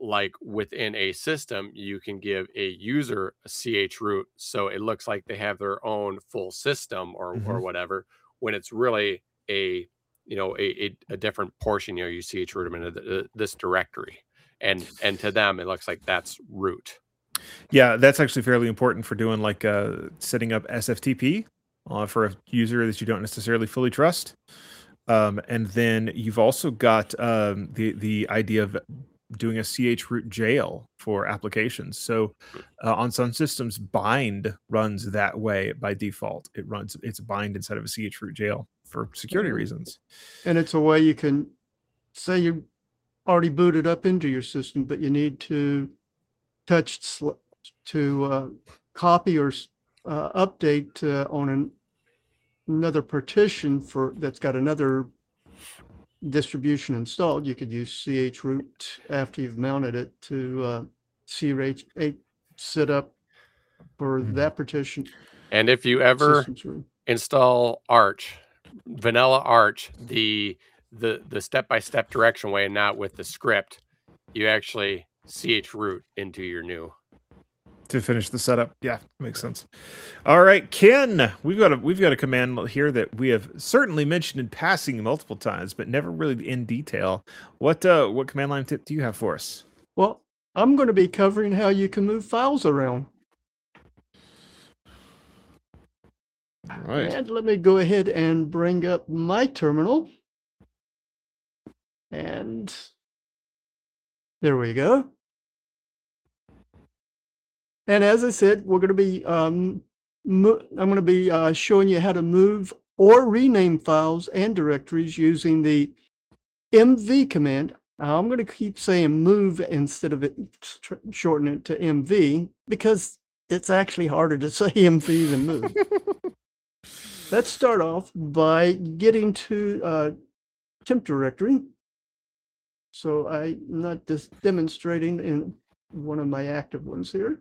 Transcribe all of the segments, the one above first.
like within a system, you can give a user a chroot, so it looks like they have their own full system Hmm. or whatever, when it's really a a different portion. You chroot them into this directory, and to them it looks like that's root. Yeah, that's actually fairly important for doing like setting up SFTP for a user that you don't necessarily fully trust. And then you've also got the idea of doing a chroot jail for applications. So on some systems, bind runs that way by default. It's bind instead of a chroot jail for security And, reasons. and it's a way you can say you already booted up into your system, but you need to to copy or update on another partition that's got another distribution installed. You could use chroot after you've mounted it to CH8 set up for that partition And if you ever system's room. install Arch, vanilla Arch, the step-by-step direction way, and not with the script, you actually chroot into your new. To finish the setup. Yeah, makes sense. All right, Ken, we've got a command here that we have certainly mentioned in passing multiple times, but never really in detail. What command line tip do you have for us? Well, I'm going to be covering how you can move files around. All right. And let me go ahead and bring up my terminal. And there we go. And as I said, we're going to be I'm going to be showing you how to move or rename files and directories using the mv command. I'm going to keep saying move instead of shorten it to mv because it's actually harder to say mv than move. Let's start off by getting to temp directory. So I'm not just demonstrating in one of my active ones here.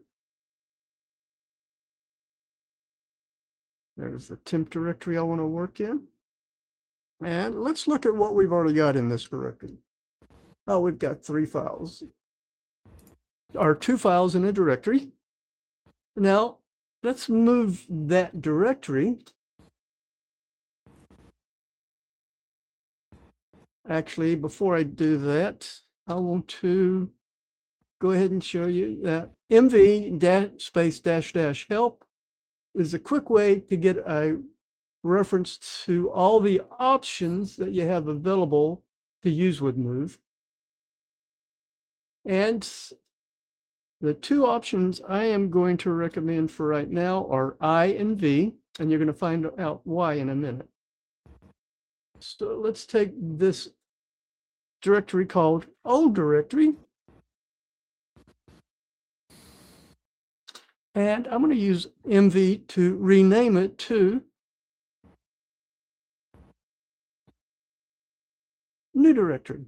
There's the temp directory I want to work in. And let's look at what we've already got in this directory. Oh, we've got 3 files. Or 2 files in a directory. Now, let's move that directory. Actually, before I do that, I want to go ahead and show you that mv space dash dash help is a quick way to get a reference to all the options that you have available to use with move. And the 2 options I am going to recommend for right now are I and V, and you're going to find out why in a minute. So let's take this directory called old directory. And I'm going to use MV to rename it to new directory.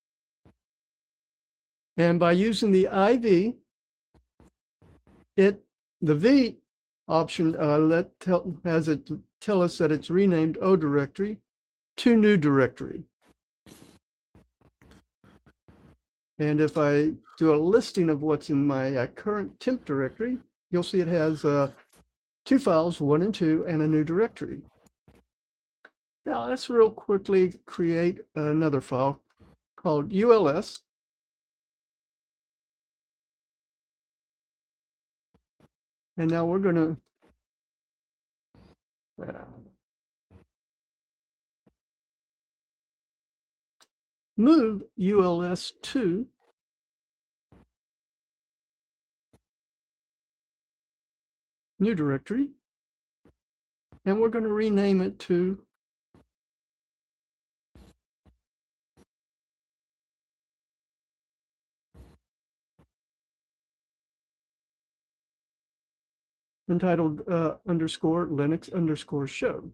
And by using the IV, the V option has it tell us that it's renamed O directory to new directory. And if I do a listing of what's in my current temp directory, you'll see it has 2 files, 1 and 2, and a new directory. Now let's real quickly create another file called ULS. And now we're going to move ULS to new directory. And we're going to rename it to entitled underscore Linux underscore show.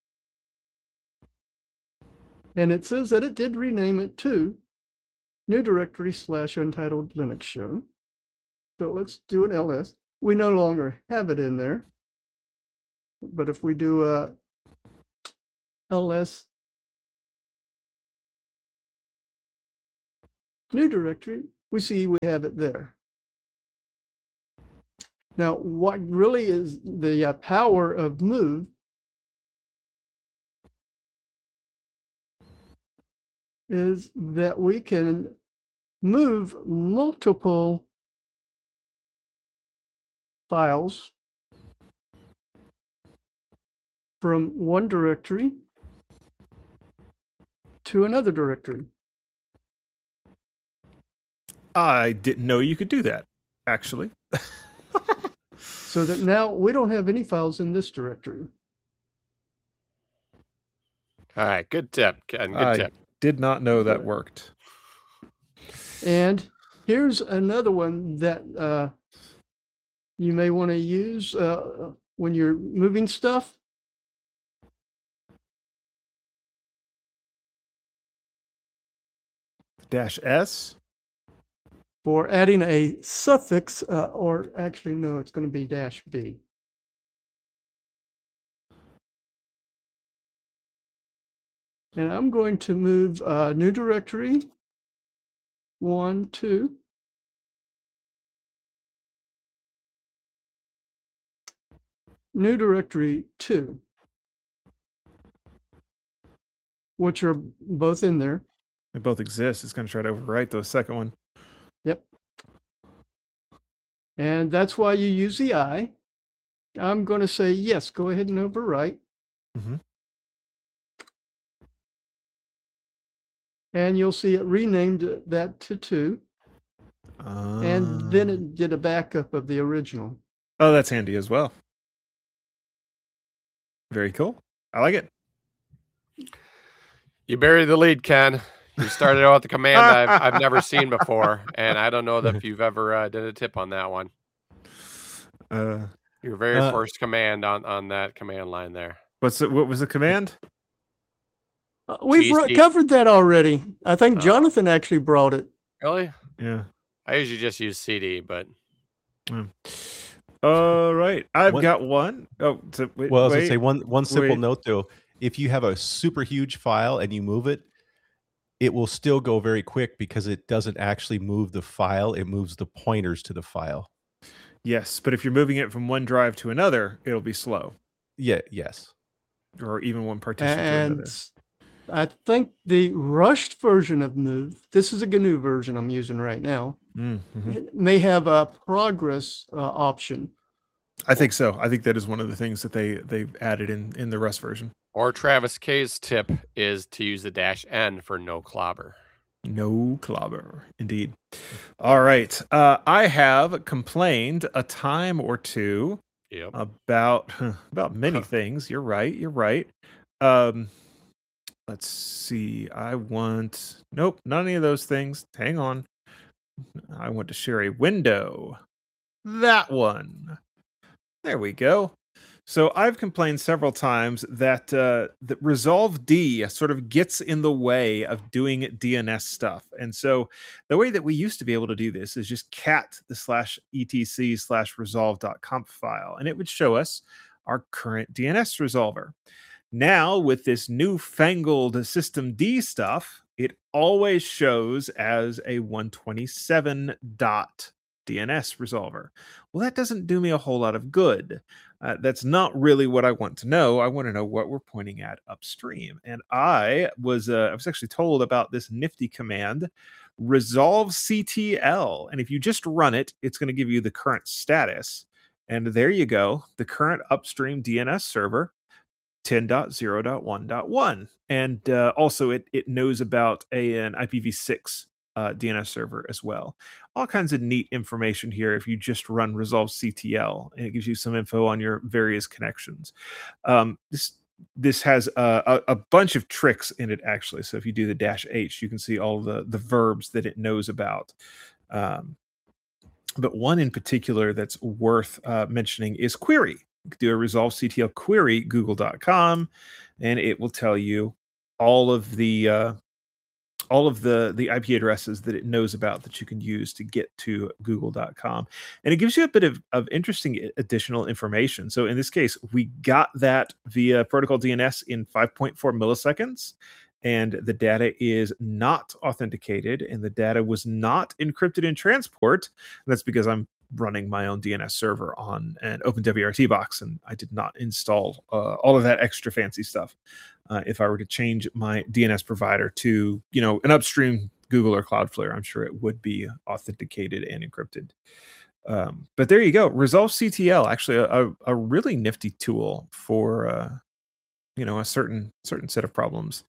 And it says that it did rename it to new directory / untitled Linux show. So let's do an ls. We no longer have it in there. But if we do a ls new directory, we see we have it there. Now, what really is the power of move is that we can move multiple files from one directory to another directory. I didn't know you could do that, actually. So that now we don't have any files in this directory. All right, good tip, Ken. Good I tip. did not know that worked. And here's another one that you may want to use when you're moving stuff. -S? For adding a suffix, or actually, no, it's going to be -B. And I'm going to move new directory 1, 2. New directory 2, which are both in there. They both exist. It's going to try to overwrite the second one. Yep. And that's why you use the I. I'm going to say, yes, go ahead and overwrite. Mm-hmm. And you'll see it renamed that to 2. And then it did a backup of the original. Oh, that's handy as well. Very cool. I like it. You buried the lead, Ken. You started out with the command I've never seen before, and I don't know if you've ever did a tip on that one. Your very first command on that command line there. What was the command? We've covered that already. I think Jonathan actually brought it. Really? Yeah. I usually just use CD, but. All right. I've got one. Oh, so wait, well, I was going to say one simple note, though. If you have a super huge file and you move it, it will still go very quick because it doesn't actually move the file. It moves the pointers to the file. Yes, but if you're moving it from one drive to another, it'll be slow. Yeah, yes. Or even one partition to another. I think the rushed version of Move, this is a GNU version I'm using right now, it may have a progress option. I think so. I think that is one of the things that they've added in the Rust version. Or Travis K's tip is to use the -N for no clobber. No clobber, indeed. All right. I have complained a time or two about many things. You're right. Let's see. Nope, not any of those things. Hang on. I want to share a window. That one. There we go. So I've complained several times that that Resolve D sort of gets in the way of doing DNS stuff. And so the way that we used to be able to do this is just cat the /etc/resolve.conf file, and it would show us our current DNS resolver. Now, with this newfangled systemd stuff, it always shows as a 127.DNS resolver. Well, that doesn't do me a whole lot of good. That's not really what I want to know. I want to know what we're pointing at upstream. And I was actually told about this nifty command, resolvectl. And if you just run it, it's going to give you the current status. And there you go, the current upstream DNS server. 10.0.1.1, and also it knows about an IPv6 DNS server as well. All kinds of neat information here if you just run resolvectl, and it gives you some info on your various connections. This has a bunch of tricks in it, actually. So if you do the -H, you can see all the verbs that it knows about. But one in particular that's worth mentioning is query. You can do a resolvectl query google.com, and it will tell you all of the IP addresses that it knows about that you can use to get to google.com. And it gives you a bit of interesting additional information. So in this case, we got that via protocol DNS in 5.4 milliseconds. and the data is not authenticated, and the data was not encrypted in transport. And that's because I'm running my own DNS server on an OpenWRT box, and I did not install all of that extra fancy stuff. If I were to change my DNS provider to, an upstream Google or Cloudflare, I'm sure it would be authenticated and encrypted. But there you go. Resolve CTL, actually a really nifty tool for a certain set of problems.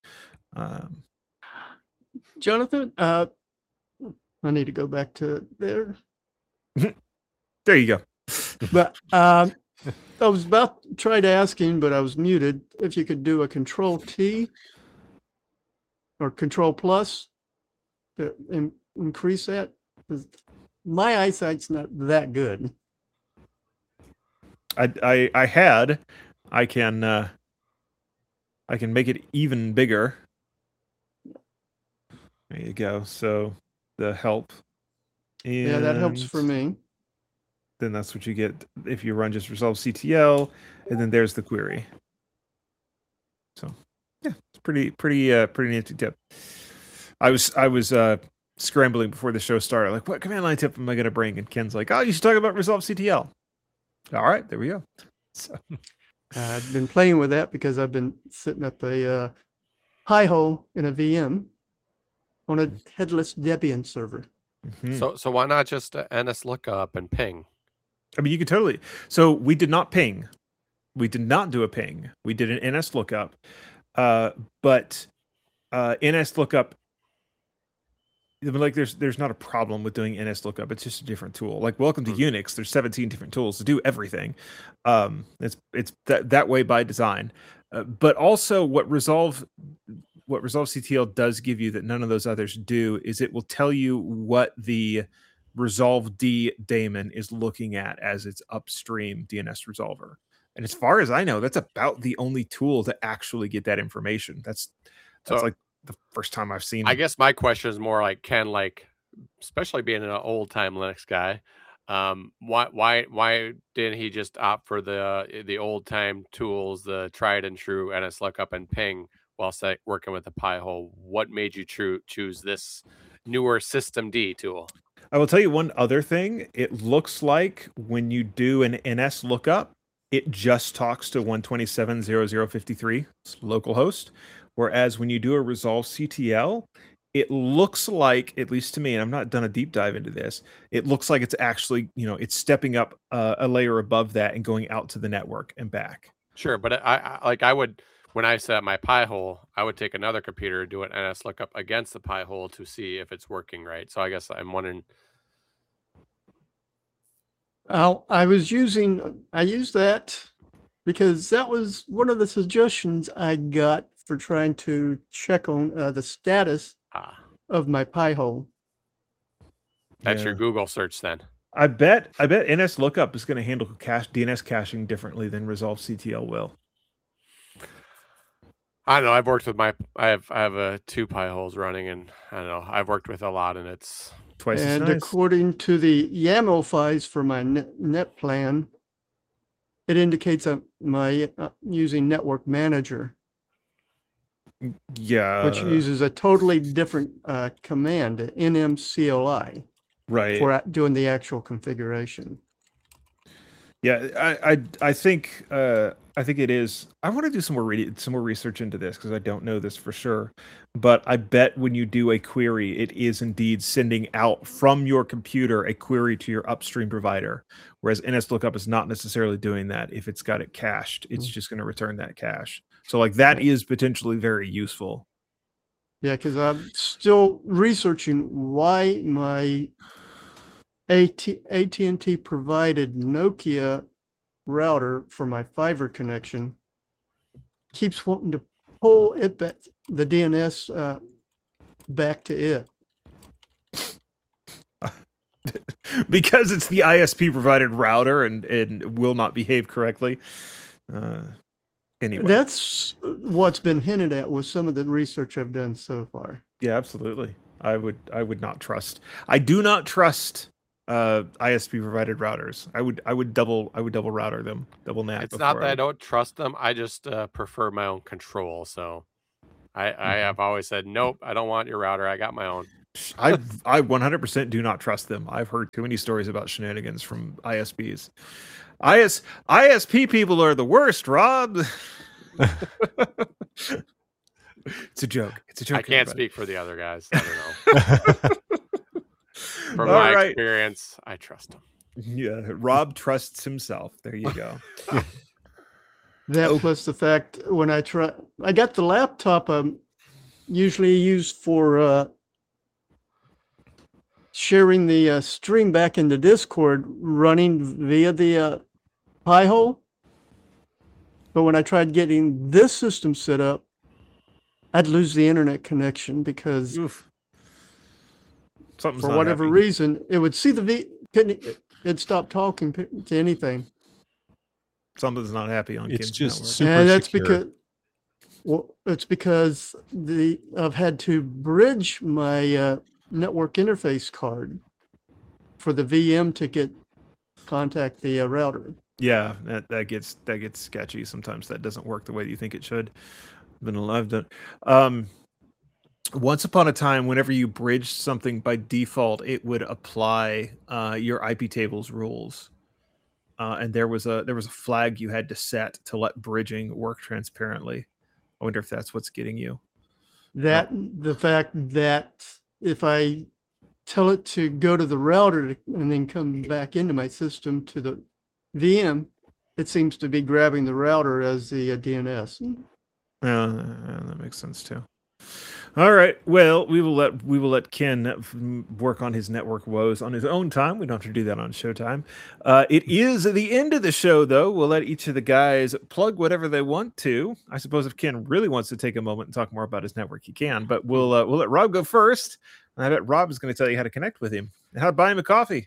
Jonathan, I need to go back to there. There you go. But I was about to try to ask him, but I was muted. If you could do a Control T or Control Plus to increase that, 'cause my eyesight's not that good. I can make it even bigger. There you go. So the help. Yeah, that helps for me. Then that's what you get if you run just resolve CTL, and then there's the query. So yeah, it's pretty nifty tip. I was scrambling before the show started, like, what command line tip am I going to bring? And Ken's like, oh, you should talk about resolve CTL. All right, there we go. So I've been playing with that because I've been setting up a Pi-hole in a VM on a headless Debian server. Mm-hmm. So why not just NS lookup and ping? I mean, you could totally. So we did not ping. We did not do a ping. We did an NS lookup. But NS lookup, like there's not a problem with doing NS lookup. It's just a different tool. Like welcome to Unix. There's 17 different tools to do everything. It's that way by design. But also what Resolve CTL does give you that none of those others do is it will tell you what the Resolve D daemon is looking at as its upstream DNS resolver. And as far as I know, that's about the only tool to actually get that information. That's like the first time I've seen. I guess my question is more like, Ken, like, especially being an old time Linux guy, why didn't he just opt for the old time tools, the tried and true NS lookup and ping while working with the Pi-hole? What made you choose this newer System D tool? I will tell you one other thing. It looks like when you do an NS lookup, it just talks to 127.0.0.53, it's localhost. Whereas when you do a resolve CTL, it looks like, at least to me, and I've not done a deep dive into this, it looks like it's actually, it's stepping up a layer above that and going out to the network and back. Sure, but I would, when I set up my Pi-hole, I would take another computer, do an NS lookup against the Pi-hole to see if it's working right. So I guess I'm wondering. I used that because that was one of the suggestions I got for trying to check on the status of my Pi-hole. That's your Google search then. I bet NS lookup is going to handle DNS caching differently than Resolve CTL will. I don't know. I've worked with I have 2 Pi-holes running, and I don't know. I've worked with a lot, and it's twice as nice. And according to the YAML files for my net plan, it indicates my using Network Manager. Yeah, which uses a totally different command, nmcli, right, for doing the actual configuration. Yeah, I think it is. I want to do some more research into this because I don't know this for sure. But I bet when you do a query, it is indeed sending out from your computer a query to your upstream provider. Whereas NS lookup is not necessarily doing that. If it's got it cached, it's just going to return that cache. So like that is potentially very useful. Yeah, because I'm still researching why my AT&T provided Nokia router for my fiber connection keeps wanting to pull it back, the DNS back to it. Because it's the ISP provided router and will not behave correctly. Anyway, that's what's been hinted at with some of the research I've done so far. Yeah, absolutely. I would not trust. I do not trust ISP provided routers. I would double router them, double NAT. It's not that I don't trust them. I just prefer my own control. So I have always said, nope, I don't want your router. I got my own. I 100% do not trust them. I've heard too many stories about shenanigans from ISPs. ISP people are the worst, Rob. It's a joke. It's a joke. I can't speak for the other guys. I don't know. From my experience, I trust them. Yeah, Rob trusts himself. There you go. That plus the fact when I got the laptop usually used for sharing the stream back into Discord running via the Pi-hole. But when I tried getting this system set up, I'd lose the internet connection because for whatever reason, it would see it'd stop talking to anything. Something's not happy on It's Ken's just network. super And that's secure. it's because I've had to bridge my network interface card for the VM to contact the router. Yeah, that gets sketchy sometimes. That doesn't work the way that you think it should. I've done. Once upon a time, whenever you bridged something by default, it would apply your IP tables rules, and there was a flag you had to set to let bridging work transparently. I wonder if that's what's getting you. The fact that if I tell it to go to the router and then come back into my system to the VM, it seems to be grabbing the router as the DNS. That makes sense too. All right. Well, we will let Ken work on his network woes on his own time. We don't have to do that on Showtime. It is the end of the show, though. We'll let each of the guys plug whatever they want to. I suppose if Ken really wants to take a moment and talk more about his network, he can. But we'll let Rob go first. And I bet Rob is going to tell you how to connect with him and how to buy him a coffee.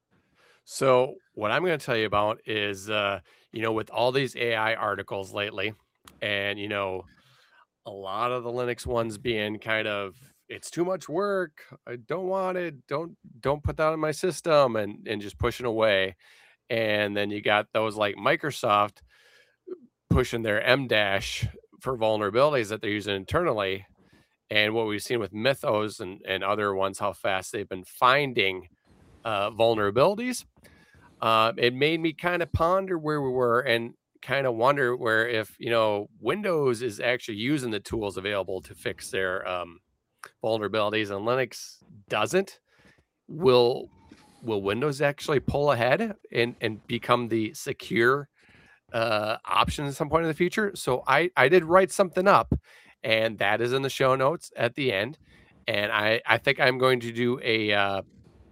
So what I'm going to tell you about is, with all these AI articles lately, and a lot of the Linux ones being kind of, it's too much work, I don't want it, don't put that in my system, and just pushing away. And then you got those like Microsoft pushing their M-dash for vulnerabilities that they're using internally. And what we've seen with Mythos and other ones, how fast they've been finding vulnerabilities. It made me kind of ponder where we were and kind of wonder where if Windows is actually using the tools available to fix their vulnerabilities and Linux doesn't. Will Windows actually pull ahead and become the secure option at some point in the future? So I did write something up, and that is in the show notes at the end. And I think I'm going to do a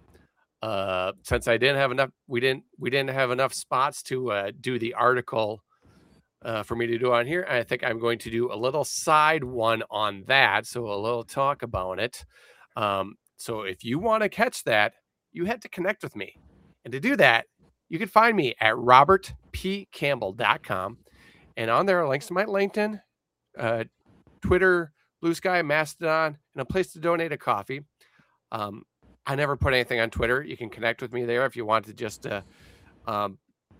since I didn't have enough, we didn't have enough spots to do the article for me to do on here. I think I'm going to do a little side one on that, so a little talk about it. So if you want to catch that, you have to connect with me, and to do that, you can find me at robertpcampbell.com, and on there are links to my LinkedIn, Twitter, Blue Sky, Mastodon, and a place to donate a coffee. I never put anything on Twitter. You can connect with me there if you want to just, I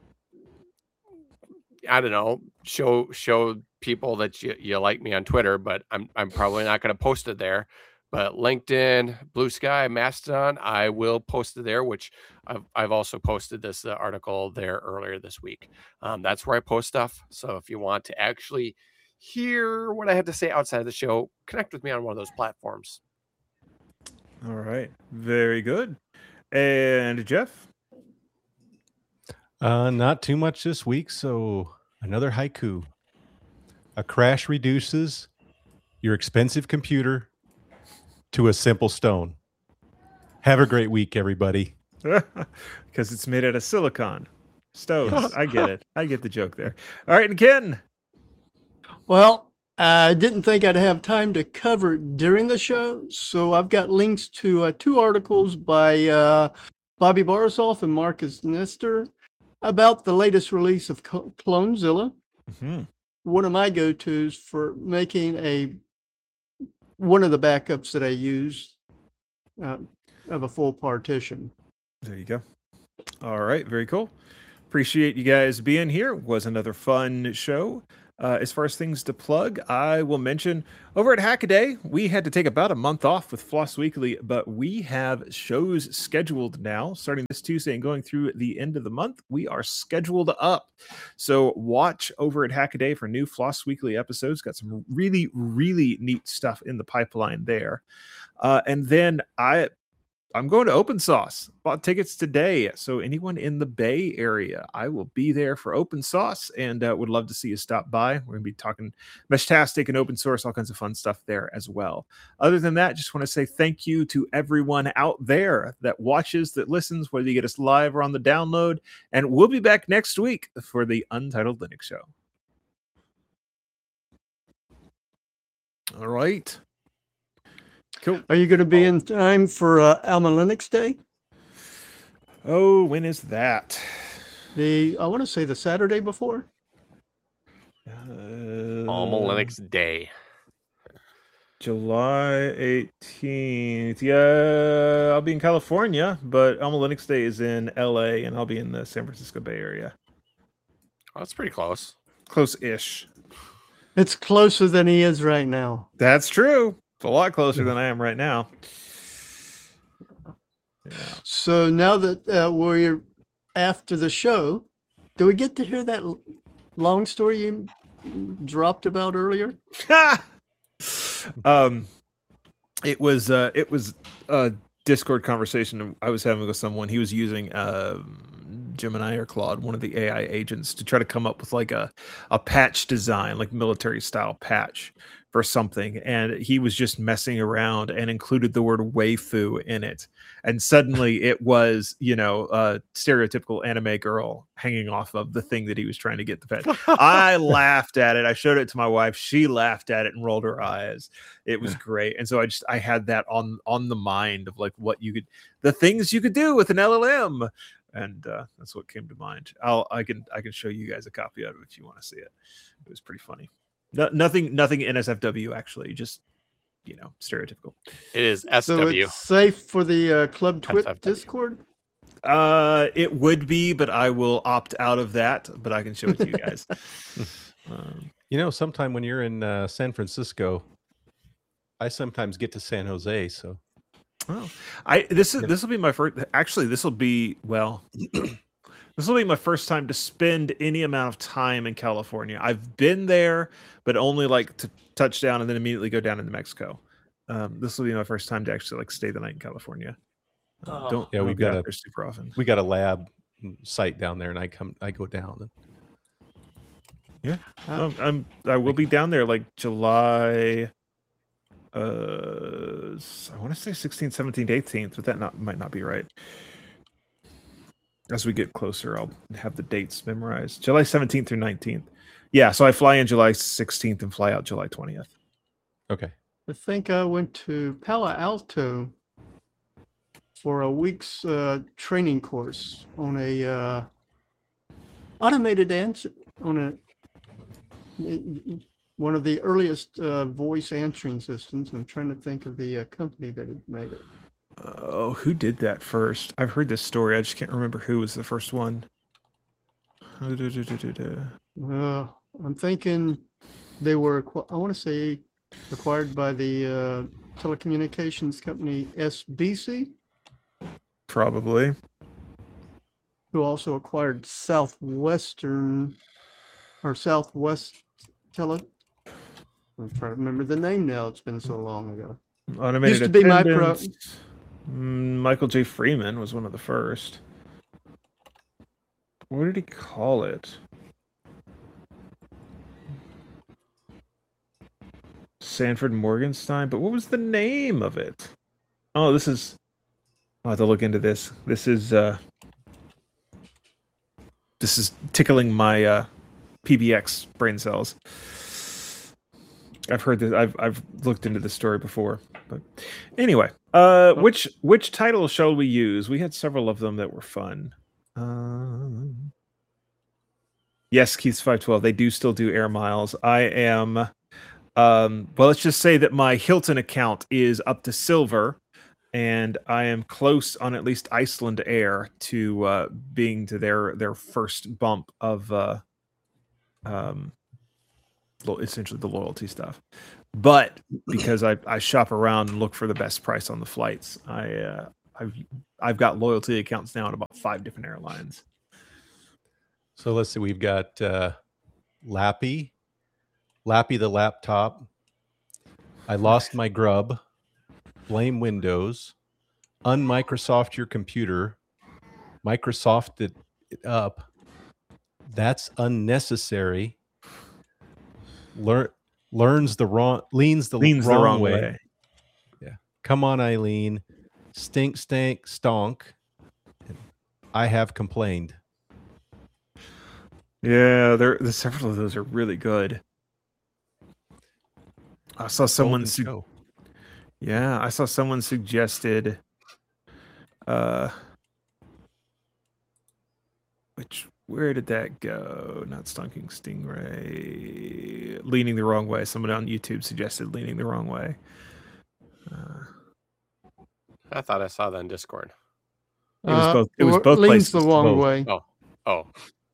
don't know, show people that you like me on Twitter, but I'm probably not going to post it there. But LinkedIn, Blue Sky, Mastodon, I will post it there, which I've also posted this article there earlier this week. That's where I post stuff. So if you want to actually hear what I have to say outside of the show, connect with me on one of those platforms. All right. Very good. And Jeff? Not too much this week, so another haiku. A crash reduces your expensive computer to a simple stone. Have a great week, everybody. Because it's made out of silicon. Stones. I get it. I get the joke there. All right, and Ken? Well, I didn't think I'd have time to cover it during the show, so I've got links to two articles by Bobby Borisov and Marcus Nestor about the latest release of Clonezilla. Mm-hmm. One of my go-tos for making one of the backups that I use of a full partition. There you go. All right, very cool. Appreciate you guys being here. It was another fun show. As far as things to plug, I will mention over at Hackaday, we had to take about a month off with Floss Weekly, but we have shows scheduled now, starting this Tuesday and going through the end of the month. We are scheduled up. So watch over at Hackaday for new Floss Weekly episodes. Got some really, really neat stuff in the pipeline there. And then I'm going to Open Sauce. Bought tickets today. So anyone in the Bay Area, I will be there for Open Sauce and would love to see you stop by. We're going to be talking Meshtastic and open source, all kinds of fun stuff there as well. Other than that, just want to say thank you to everyone out there that watches, that listens, whether you get us live or on the download. And we'll be back next week for the Untitled Linux Show. All right. Cool. Are you going to be in time for Alma Linux Day? Oh, when is that? Uh, I want to say the Saturday before. Alma Linux Day. July 18th. Yeah, I'll be in California, but Alma Linux Day is in LA, and I'll be in the San Francisco Bay Area. Oh, that's pretty close. Close-ish. It's closer than he is right now. That's true. It's a lot closer than I am right now. Yeah. So now that we're after the show, do we get to hear that long story you dropped about earlier? It was a Discord conversation I was having with someone. He was using Gemini or Claude, one of the AI agents, to try to come up with like a patch design, like military style patch for something, and he was just messing around and included the word waifu in it, and suddenly it was, a stereotypical anime girl hanging off of the thing that he was trying to get the patch. I laughed at it. I showed it to my wife. She laughed at it and rolled her eyes. It was great. And so I had that on the mind of like the things you could do with an LLM. And that's what came to mind. I can show you guys a copy of it if you want to see it. It was pretty funny. Nothing NSFW actually, just stereotypical. It is SW. So it's safe for the Club Twit SFW. Discord? It would be, but I will opt out of that. But I can show it to you guys. Sometime when you're in San Francisco, I sometimes get to San Jose. So, this will be my first. Actually, this will be this will be my first time to spend any amount of time in California. I've been there, but only like to touch down and then immediately go down into Mexico. This will be my first time to actually like stay the night in California. we've get got out there super often. we got a lab site down there, and I go down. Yeah, I will be down there like July. I want to say 16th, 17th, 18th, but that might not be right. As we get closer, I'll have the dates memorized. July 17th through 19th. Yeah, so I fly in July 16th and fly out July 20th. Okay. I think I went to Palo Alto for a week's training course on a automated answer on one of the earliest voice answering systems. I'm trying to think of the company that had made it. Oh, who did that first? I've heard this story. I just can't remember who was the first one. I'm thinking they were, I want to say, acquired by the telecommunications company SBC, Probably. who also acquired Southwest Tele. I'm trying to remember the name now. It's been so long ago. Automated Used to be my attendance. Michael J. Freeman was one of the first. What did he call it? Sanford Morgenstein, but what was the name of it? Oh, I'll have to look into this. This is tickling my PBX brain cells. I've heard this. I've looked into this story before, but anyway, which title shall we use? We had several of them that were fun. Yes, Keith's 512. They do still do air miles. I am. Well, let's just say that my Hilton account is up to silver, and I am close on at least Iceland Air to being to their first bump of essentially the loyalty stuff. But because I shop around and look for the best price on the flights, I've got loyalty accounts now at about 5 different airlines. So let's see. We've got Lappy the laptop. I lost my grub. Blame Windows. Un-Microsoft your computer. Microsoft it up. That's unnecessary. Leans the wrong way. Yeah. Come on, Eileen. Stink, stonk. I have complained. Yeah, several of those are really good. I saw someone I saw someone suggested where did that go? Not Stunking Stingray. Leaning the Wrong Way. Someone on YouTube suggested Leaning the Wrong Way. I thought I saw that in Discord. It was both. It was both Leans places. the Wrong Way. Oh.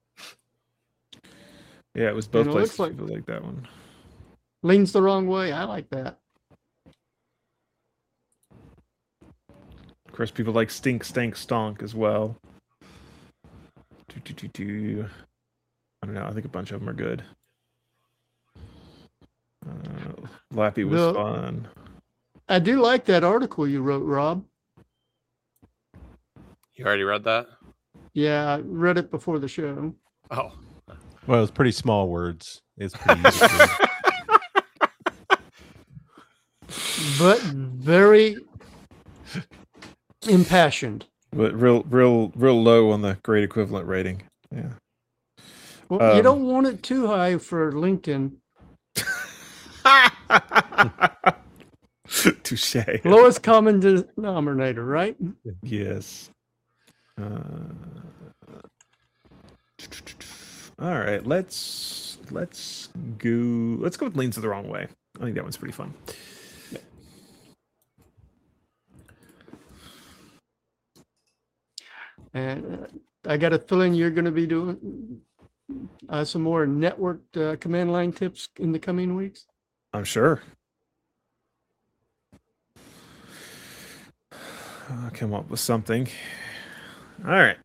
Yeah, it was both And it places. looks like- People like that one. Leans the Wrong Way. I like that. Of course, people like Stink, Stank, Stonk as well. I don't know. I think a bunch of them are good. Lappy was fun. I do like that article you wrote, Rob. You already read that? Yeah, I read it before the show. Oh. Well, it's pretty small words. It's pretty easy to read. But very impassioned. But real low on the grade equivalent rating. Yeah. Well, you don't want it too high for LinkedIn. Touche. Lowest common denominator, right? Yes. All right, let's go with Leans the Wrong Way. I think that one's pretty fun. And I got a feeling you're going to be doing some more networked command line tips in the coming weeks. I'm sure. I'll come up with something. All right.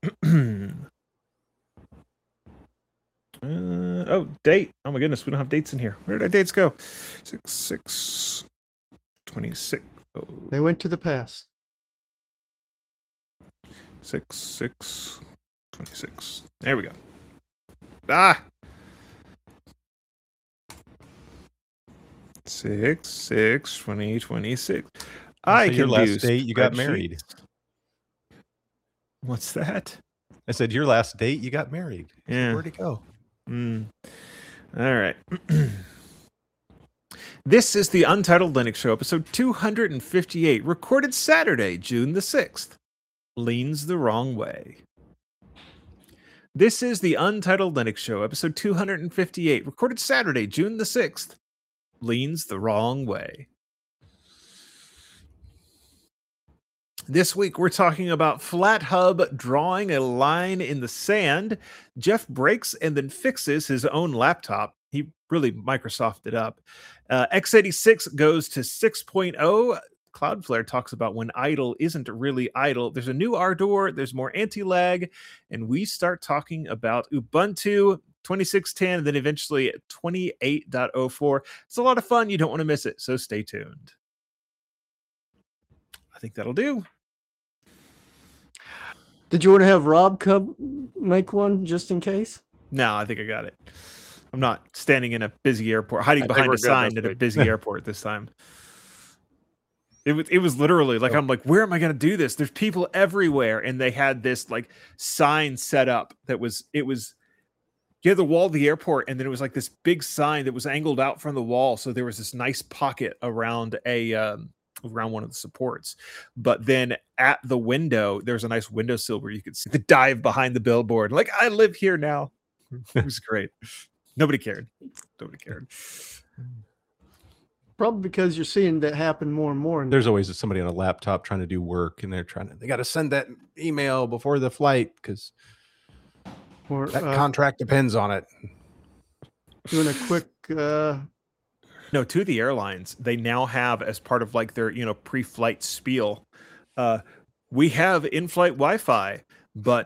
Date. Oh my goodness, we don't have dates in here. Where did our dates go? 6/6/26. Oh. They went to the past. 6/6/26. There we go. Ah. 6/6/2026. So your last date, you got married. What's that? I said your last date, you got married. Yeah. Where'd it go? All right. This is the Untitled Linux Show, episode 258, recorded Saturday, June the 6th. Leans the Wrong Way. This is the Untitled Linux Show, episode 258, recorded Saturday, June the 6th. Leans the Wrong Way. This week, we're talking about FlatHub drawing a line in the sand. Jeff breaks and then fixes his own laptop. He really Microsofted it up. x86 goes to 6.0. Cloudflare talks about when idle isn't really idle. There's a new Ardor, there's more anti-lag, and we start talking about Ubuntu 26.10, and then eventually 28.04. It's a lot of fun. You don't want to miss it, so stay tuned. I think that'll do. Did you want to have Rob make one just in case? No, I think I got it. I'm not standing in a busy airport, hiding behind a sign at a busy airport this time. It was literally like, I'm like, where am I going to do this? There's people everywhere. And they had this like sign set up that was, you had the wall of the airport, and then it was like this big sign that was angled out from the wall. So there was this nice pocket around around one of the supports. But then at the window, there's a nice windowsill where you could see the dive behind the billboard. Like, I live here now. It was great. Nobody cared. Probably because you're seeing that happen more and more. There's always somebody on a laptop trying to do work, and they got to send that email before the flight because that contract depends on it. doing a quick. No, to the airlines, they now have as part of like their pre-flight spiel. We have in-flight Wi-Fi, but